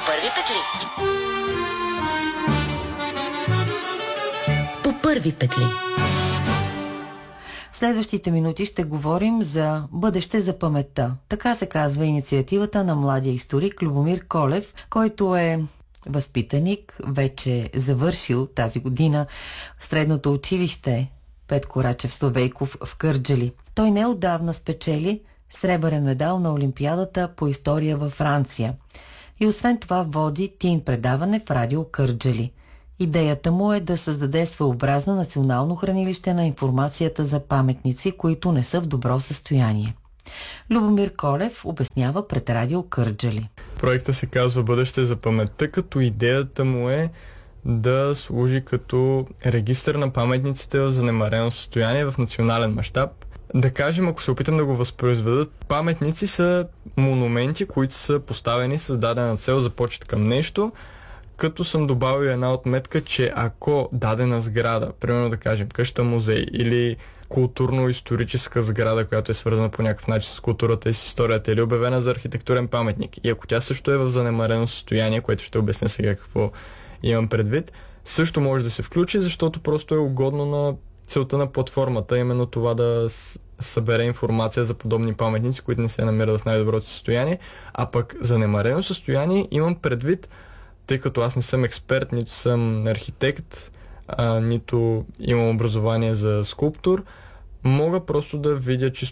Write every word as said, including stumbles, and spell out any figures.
първи петли. По първи петли. В следващите минути ще говорим за бъдеще за паметта. Така се казва инициативата на младия историк Любомир Колев, който е възпитаник, вече завършил тази година средното училище Петко Рачев Славейков в Кърджали. Той неотдавна спечели сребърен медал на Олимпиадата по история във Франция. И освен това води тин предаване в радио Кърджали. Идеята му е да създаде своеобразно национално хранилище на информацията за паметници, които не са в добро състояние. Любомир Колев обяснява пред радио Кърджали. Проектът се казва Бъдеще за паметта, като идеята му е да служи като регистър на паметниците в занемарено състояние в национален мащаб. Да кажем, ако се опитам да го възпроизведат, паметници са монументи, които са поставени с дадена цел за почет към нещо, като съм добавил една отметка, че ако дадена сграда, примерно да кажем къща музей или културно-историческа сграда, която е свързана по някакъв начин с културата и с историята, или обявена за архитектурен паметник, и ако тя също е в занемарено състояние, което ще обясня сега какво имам предвид, също може да се включи, защото просто е угодно на целта на платформата, именно това да събере информация за подобни паметници, които не се намират в най-доброто състояние, а пък занемарено състояние имам предвид, тъй като аз не съм експерт, нито съм архитект, а, нито имам образование за скулптор, мога просто да видя чисто